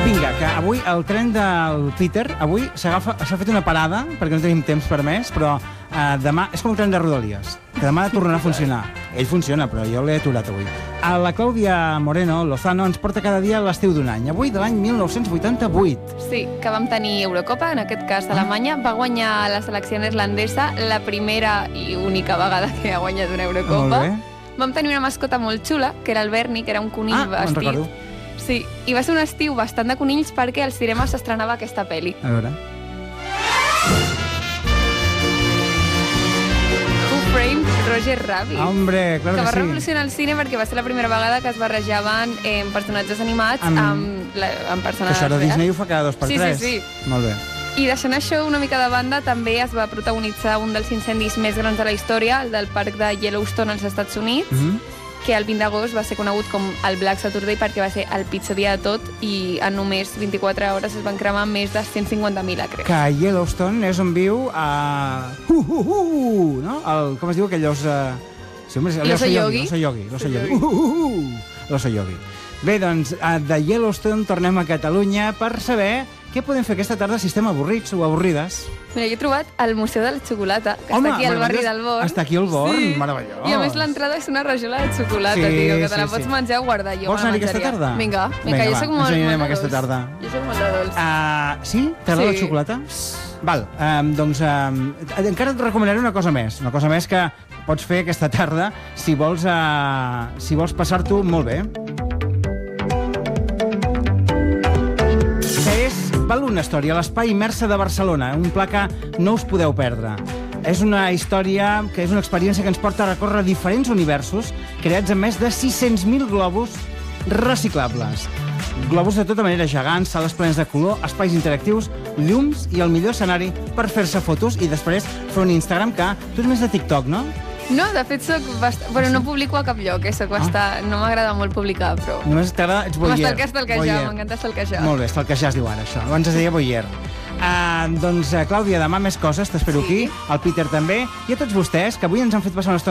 Vinga, que avui el tren del Peter, avui s'ha fet una parada, perquè no tenim temps per més, però demà és com el tren de Rodalies, que demà tornarà a funcionar. Ell funciona, però jo l'he aturat avui. La Clàudia Moreno Lozano ens porta cada dia l'estiu d'un any, avui de l'any 1988. Sí, que vam tenir Eurocopa, en aquest cas Alemanya, va guanyar la selecció neerlandesa la primera i única vegada que ha guanyat una Eurocopa. Molt bé. Vam tenir una mascota molt xula, que era el Bernie, que era un conill me'n vestit. recordo. Sí, i va ser un estiu bastant de conills perquè al cinema s'estrenava aquesta pel·li. A veure. Who Framed Roger Rabbit? Hombre, clar que que va sí. revolucionar el cine perquè va ser la primera vegada que es barrejaven personatges animats amb Que personatges això de reals. Disney ho fa cada 2x3. Sí. Molt bé. I deixant això una mica de banda, també es va protagonitzar un dels incendis més grans de la història, el del parc de Yellowstone als Estats Units, que el 20 d'agost va ser conegut com el Black Saturday perquè va ser el pitjor dia de tot i en només 24 hores es van cremar més de 150.000 acres. Que Yellowstone és on viu no? Com es diu aquell os... Sí, home, L'oso yogi. L'oso yogi. Bé, doncs, de Yellowstone tornem a Catalunya per saber què podem fer aquesta tarda si estem avorrits o avorrides. Mira, jo he trobat el Museu de la Xocolata, que està aquí al barri del Born. Està aquí al Born, Sí. meravellós. I a més l'entrada és una rajola de xocolata, Sí, tio, que te la sí, pots sí. menjar o guardar. Jo Vols me la anar-hi aquesta menjaria. tarda? Vinga, Vinga, jo va, soc ens molt anirem de aquesta dolç. tarda. Jo soc molt de dolç. Sí? T'agrada la Sí. xocolata? Val, doncs encara et recomanaré una cosa més que pots fer aquesta tarda si vols passar-t'ho molt bé. Que és Val una història, l'Espai Immersa de Barcelona, un pla que no us podeu perdre. És una història que és una experiència que ens porta a recórrer diferents universos creats amb més de 600.000 globus reciclables. Globus de tota manera gegants, sales plenes de color, espais interactius, llums i el millor escenari per fer-se fotos i després fer un Instagram que... Tu ets més de TikTok, no? No, de fet soc Bueno, no publico a cap lloc, no m'agrada molt publicar, però... Només t'agrada... Ets voyeur. M'està stalkejar, m'encanta stalkejar. Molt bé, stalkejar es diu ara, això. Abans es deia voyeur. Doncs, Clàudia, demà més coses, t'espero aquí, el Peter també, i a tots vostès, que avui ens han fet passar una estona